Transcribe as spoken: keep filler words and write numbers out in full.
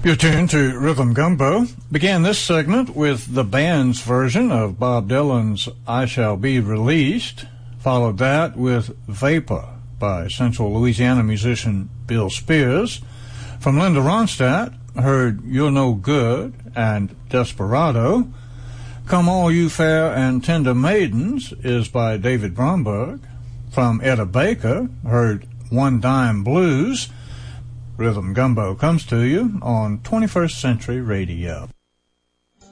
You're tuned to Rhythm Gumbo. Began this segment with the band's version of Bob Dylan's I Shall Be Released. Followed that with Vapor by Central Louisiana musician Bill Spears. From Linda Ronstadt, heard You're No Good and Desperado. Come All You Fair and Tender Maidens is by David Bromberg. From Etta Baker, heard One Dime Blues. Rhythm Gumbo comes to you on twenty-first Century Radio.